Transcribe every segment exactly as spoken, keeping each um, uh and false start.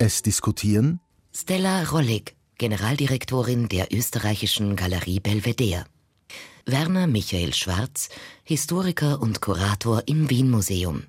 Es diskutieren Stella Rollig, Generaldirektorin der österreichischen Galerie Belvedere. Werner Michael Schwarz, Historiker und Kurator im Wien-Museum.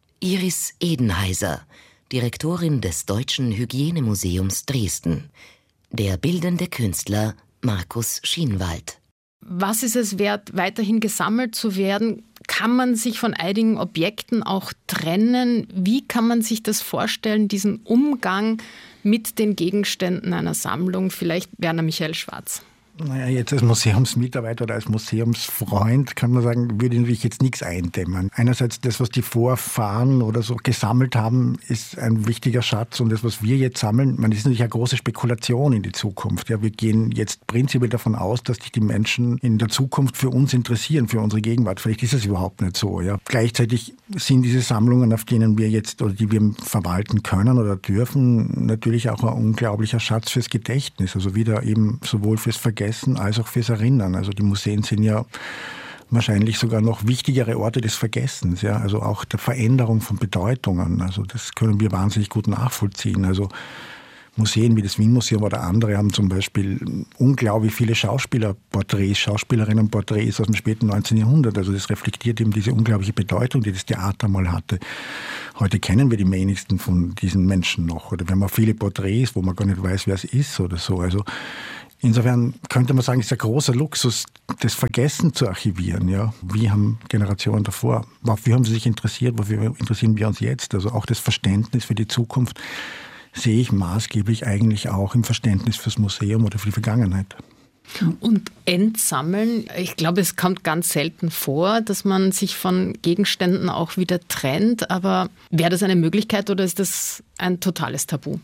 Iris Edenheiser, Direktorin des Deutschen Hygienemuseums Dresden. Der bildende Künstler Markus Schienwald. Was ist es wert, weiterhin gesammelt zu werden? Kann man sich von einigen Objekten auch trennen? Wie kann man sich das vorstellen, diesen Umgang mit den Gegenständen einer Sammlung? Vielleicht Werner Michael Schwarz. Naja, jetzt als Museumsmitarbeiter oder als Museumsfreund kann man sagen, würde natürlich jetzt nichts eindämmen. Einerseits das, was die Vorfahren oder so gesammelt haben, ist ein wichtiger Schatz. Und das, was wir jetzt sammeln, man ist natürlich eine große Spekulation in die Zukunft. Ja, wir gehen jetzt prinzipiell davon aus, dass sich die Menschen in der Zukunft für uns interessieren, für unsere Gegenwart. Vielleicht ist es überhaupt nicht so. Ja. Gleichzeitig sind diese Sammlungen, auf denen wir jetzt oder die wir verwalten können oder dürfen, natürlich auch ein unglaublicher Schatz fürs Gedächtnis. Also wieder eben sowohl fürs Vergessen als auch fürs Erinnern. Also die Museen sind ja wahrscheinlich sogar noch wichtigere Orte des Vergessens, ja, also auch der Veränderung von Bedeutungen. Also das können wir wahnsinnig gut nachvollziehen. Also Museen wie das Wien-Museum oder andere haben zum Beispiel unglaublich viele Schauspielerporträts, Schauspielerinnenporträts aus dem späten neunzehnten Jahrhundert. Also das reflektiert eben diese unglaubliche Bedeutung, die das Theater mal hatte. Heute kennen wir die wenigsten von diesen Menschen noch. Oder wir haben auch viele Porträts, wo man gar nicht weiß, wer es ist oder so. Also insofern könnte man sagen, es ist ein großer Luxus, das Vergessen zu archivieren. Ja. Wie haben Generationen davor, wofür haben sie sich interessiert, wofür interessieren wir uns jetzt? Also auch das Verständnis für die Zukunft sehe ich maßgeblich eigentlich auch im Verständnis fürs Museum oder für die Vergangenheit. Und entsammeln, ich glaube, es kommt ganz selten vor, dass man sich von Gegenständen auch wieder trennt. Aber wäre das eine Möglichkeit oder ist das ein totales Tabu?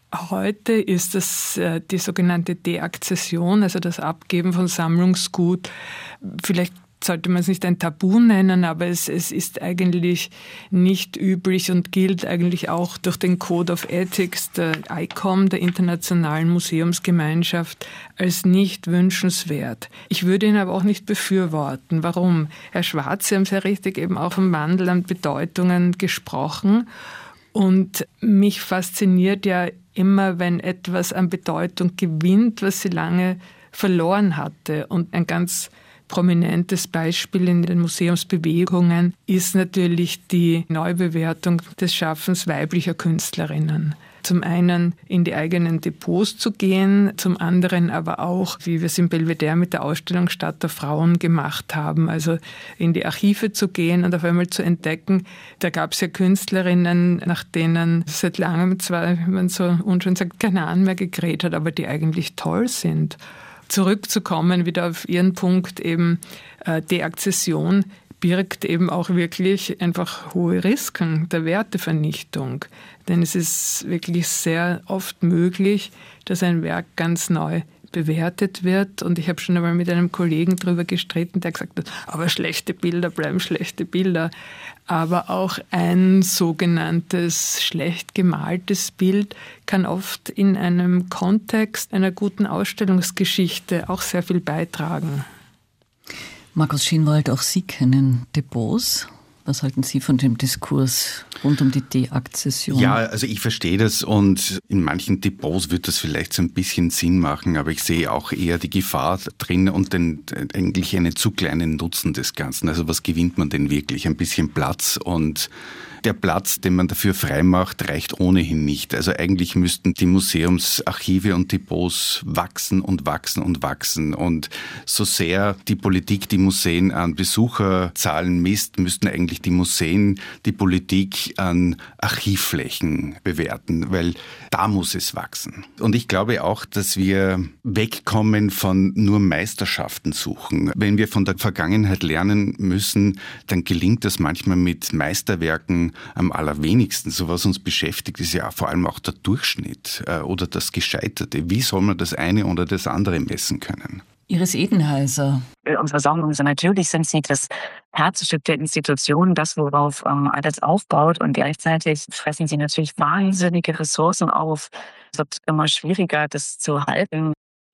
Heute ist es äh, die sogenannte Deakzession, also das Abgeben von Sammlungsgut. Vielleicht sollte man es nicht ein Tabu nennen, aber es, es ist eigentlich nicht üblich und gilt eigentlich auch durch den Code of Ethics der I C O M, der Internationalen Museumsgemeinschaft, als nicht wünschenswert. Ich würde ihn aber auch nicht befürworten. Warum? Herr Schwarz, Sie haben sehr richtig eben auch vom Wandel an Bedeutungen gesprochen. Und mich fasziniert ja immer, wenn etwas an Bedeutung gewinnt, was sie lange verloren hatte. Und ein ganz prominentes Beispiel in den Museumsbewegungen ist natürlich die Neubewertung des Schaffens weiblicher Künstlerinnen. Zum einen in die eigenen Depots zu gehen, zum anderen aber auch, wie wir es in Belvedere mit der Ausstellung Stadt der Frauen gemacht haben, also in die Archive zu gehen und auf einmal zu entdecken, da gab es ja Künstlerinnen, nach denen seit langem zwar, wie man so unschön sagt, kein Hahn mehr gekräht hat, aber die eigentlich toll sind. Zurückzukommen wieder auf Ihren Punkt eben, äh, Deakzession birgt eben auch wirklich einfach hohe Risiken der Wertevernichtung. Denn es ist wirklich sehr oft möglich, dass ein Werk ganz neu bewertet wird. Und ich habe schon einmal mit einem Kollegen darüber gestritten, der gesagt hat, aber schlechte Bilder bleiben schlechte Bilder. Aber auch ein sogenanntes schlecht gemaltes Bild kann oft in einem Kontext einer guten Ausstellungsgeschichte auch sehr viel beitragen. Markus Schienwald, auch Sie kennen Depots. Was halten Sie von dem Diskurs rund um die Deakzession? Ja, also ich verstehe das und in manchen Depots wird das vielleicht so ein bisschen Sinn machen, aber ich sehe auch eher die Gefahr drin und den, eigentlich einen zu kleinen Nutzen des Ganzen. Also was gewinnt man denn wirklich? Ein bisschen Platz und der Platz, den man dafür freimacht, reicht ohnehin nicht. Also eigentlich müssten die Museumsarchive und Depots wachsen und wachsen und wachsen. Und so sehr die Politik die Museen an Besucherzahlen misst, müssten eigentlich die Museen die Politik an Archivflächen bewerten, weil da muss es wachsen. Und ich glaube auch, dass wir wegkommen von nur Meisterschaften suchen. Wenn wir von der Vergangenheit lernen müssen, dann gelingt das manchmal mit Meisterwerken am allerwenigsten. So was uns beschäftigt, ist ja vor allem auch der Durchschnitt äh, oder das Gescheiterte. Wie soll man das eine oder das andere messen können? Iris Edenheiser. Unsere Sammlungen sind natürlich sind sie das Herzstück der Institution, das, worauf ähm, alles aufbaut. Und gleichzeitig fressen sie natürlich wahnsinnige Ressourcen auf. Es wird immer schwieriger, das zu halten.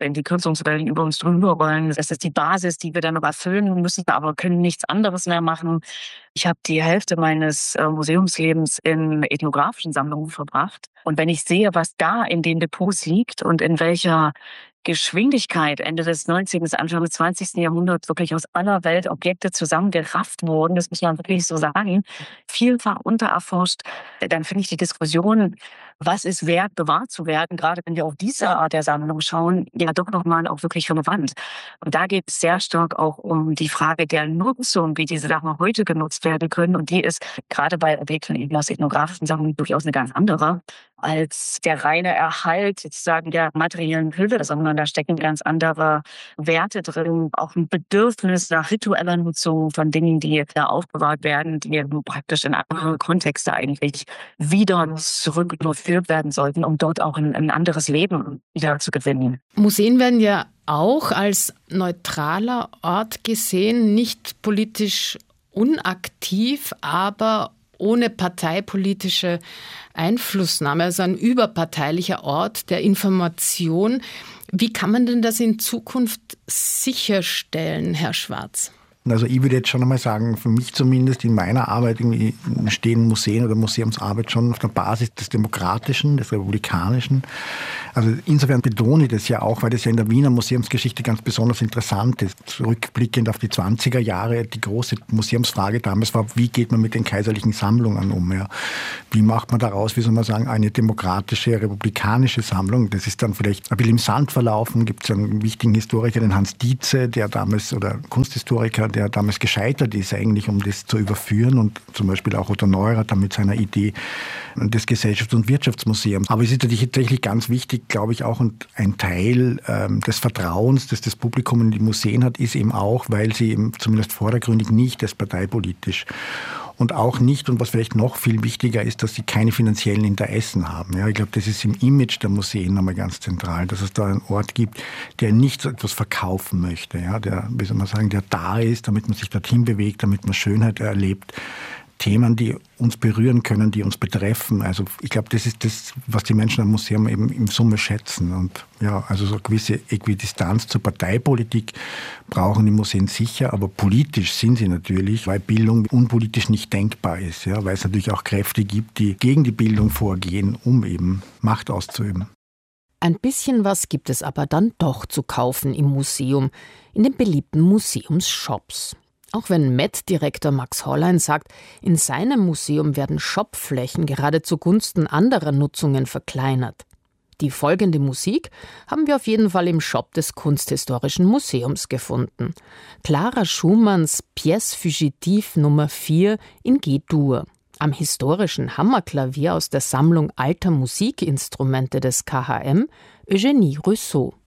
wenn die Kürzungswellen über uns drüber rollen. Das ist die Basis, die wir dann noch erfüllen müssen, aber können nichts anderes mehr machen. Ich habe die Hälfte meines äh, Museumslebens in ethnografischen Sammlungen verbracht. Und wenn ich sehe, was da in den Depots liegt und in welcher Geschwindigkeit Ende des neunzehnten. Anfang des zwanzigsten. Jahrhunderts wirklich aus aller Welt Objekte zusammengerafft wurden, das muss man wirklich so sagen, vielfach untererforscht, dann finde ich die Diskussion, was ist wert, bewahrt zu werden, gerade wenn wir auf diese Art der Sammlung schauen, ja doch nochmal auch wirklich relevant. Und da geht es sehr stark auch um die Frage der Nutzung, wie diese Sachen heute genutzt werden können. Und die ist gerade bei Objekten eben aus ethnografischen Sammlungen durchaus eine ganz andere als der reine Erhalt sozusagen der materiellen Hülle, sondern da stecken ganz andere Werte drin, auch ein Bedürfnis nach ritueller Nutzung von Dingen, die da aufbewahrt werden, die praktisch in andere Kontexte eigentlich wieder zurückgeführt werden sollten, um dort auch ein, ein anderes Leben wieder zu gewinnen. Museen werden ja auch als neutraler Ort gesehen, nicht politisch unaktiv, aber ohne parteipolitische Einflussnahme, also ein überparteilicher Ort der Information. Wie kann man denn das in Zukunft sicherstellen, Herr Schwarz? Also ich würde jetzt schon einmal sagen, für mich zumindest in meiner Arbeit stehen Museen oder Museumsarbeit schon auf der Basis des Demokratischen, des Republikanischen. Also insofern betone ich das ja auch, weil das ja in der Wiener Museumsgeschichte ganz besonders interessant ist. Rückblickend auf die zwanziger Jahre, die große Museumsfrage damals war, wie geht man mit den kaiserlichen Sammlungen um? Ja? Wie macht man daraus, wie soll man sagen, eine demokratische, republikanische Sammlung? Das ist dann vielleicht ein bisschen im Sand verlaufen. Gibt es einen wichtigen Historiker, den Hans Dietze, der damals, oder Kunsthistoriker, der damals gescheitert ist eigentlich, um das zu überführen, und zum Beispiel auch Otto Neurath mit seiner Idee des Gesellschafts- und Wirtschaftsmuseums. Aber es ist natürlich tatsächlich ganz wichtig, glaube ich auch, und ein Teil ähm, des Vertrauens, das das Publikum in die Museen hat, ist eben auch, weil sie eben zumindest vordergründig nicht das parteipolitisch und auch nicht, und was vielleicht noch viel wichtiger ist, dass sie keine finanziellen Interessen haben. Ja, ich glaube, das ist im Image der Museen nochmal ganz zentral, dass es da einen Ort gibt, der nicht so etwas verkaufen möchte, ja, der, wie soll man sagen, der da ist, damit man sich dorthin bewegt, damit man Schönheit erlebt. Themen, die uns berühren können, die uns betreffen. Also ich glaube, das ist das, was die Menschen am Museum eben in Summe schätzen. Und ja, also so eine gewisse Äquidistanz zur Parteipolitik brauchen die Museen sicher, aber politisch sind sie natürlich, weil Bildung unpolitisch nicht denkbar ist, ja, weil es natürlich auch Kräfte gibt, die gegen die Bildung vorgehen, um eben Macht auszuüben. Ein bisschen was gibt es aber dann doch zu kaufen im Museum, in den beliebten Museumsshops. Auch wenn M E T-Direktor Max Hollein sagt, in seinem Museum werden Shopflächen gerade zugunsten anderer Nutzungen verkleinert. Die folgende Musik haben wir auf jeden Fall im Shop des Kunsthistorischen Museums gefunden. Clara Schumanns Pièce Fugitive Nummer vier in G-Dur. Am historischen Hammerklavier aus der Sammlung alter Musikinstrumente des K H M, Eugénie Rousseau.